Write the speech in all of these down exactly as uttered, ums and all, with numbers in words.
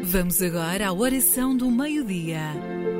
Vamos agora à oração do meio-dia.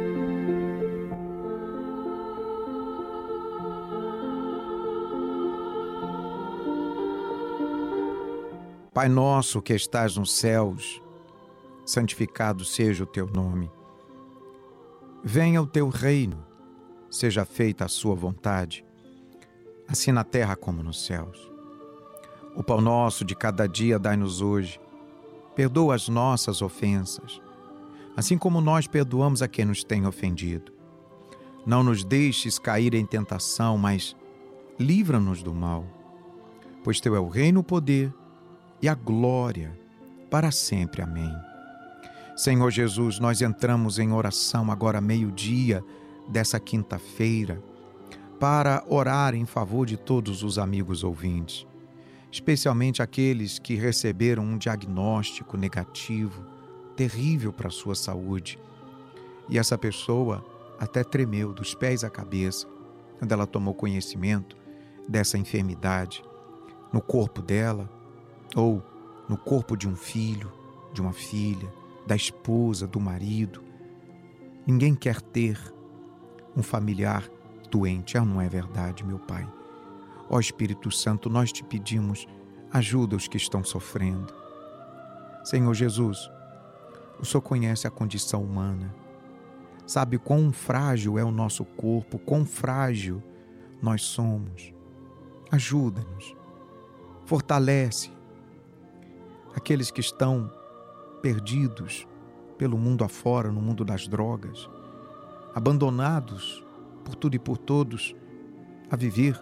Pai nosso que estás nos céus, santificado seja o teu nome. Venha o teu reino, seja feita a sua vontade, assim na terra como nos céus. O pão nosso de cada dia dai-nos hoje. Perdoa as nossas ofensas, assim como nós perdoamos a quem nos tem ofendido. Não nos deixes cair em tentação, mas livra-nos do mal. Pois teu é o reino, o poder e a glória para sempre. Amém. Senhor Jesus, nós entramos em oração agora meio-dia dessa quinta-feira para orar em favor de todos os amigos ouvintes, especialmente aqueles que receberam um diagnóstico negativo, terrível para a sua saúde. E essa pessoa até tremeu dos pés à cabeça quando ela tomou conhecimento dessa enfermidade no corpo dela, ou no corpo de um filho, de uma filha, da esposa, do marido. Ninguém quer ter um familiar doente, ah, não é verdade, meu Pai? Ó Espírito Santo, nós te pedimos, ajuda os que estão sofrendo. Senhor Jesus, o Senhor conhece a condição humana, sabe quão frágil é o nosso corpo, quão frágil nós somos. Ajuda-nos, fortalece aqueles que estão perdidos pelo mundo afora, no mundo das drogas, abandonados por tudo e por todos a viver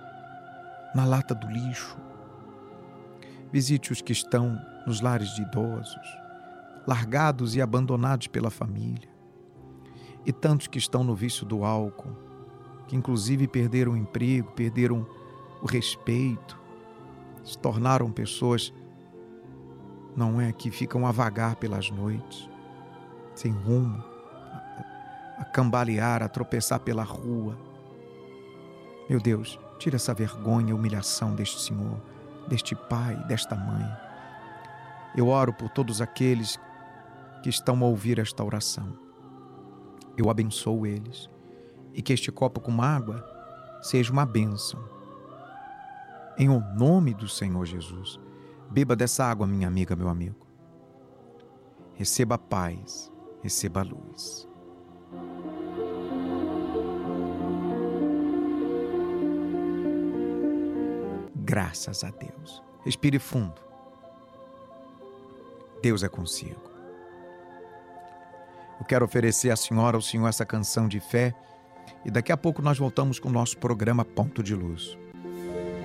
na lata do lixo. Visite os que estão nos lares de idosos, largados e abandonados pela família, e tantos que estão no vício do álcool, que inclusive perderam o emprego, perderam o respeito, se tornaram pessoas, não é, que ficam a vagar pelas noites, sem rumo, a cambalear, a tropeçar pela rua. Meu Deus, tira essa vergonha e humilhação deste Senhor, deste pai, desta mãe. Eu oro por todos aqueles que estão a ouvir esta oração. Eu abençoo eles, e que este copo com água seja uma bênção. Em o nome do Senhor Jesus, beba dessa água, minha amiga, meu amigo. Receba a paz, receba a luz. Graças a Deus. Respire fundo. Deus é consigo. Eu quero oferecer à senhora, ao senhor, essa canção de fé, e daqui a pouco nós voltamos com o nosso programa Ponto de Luz.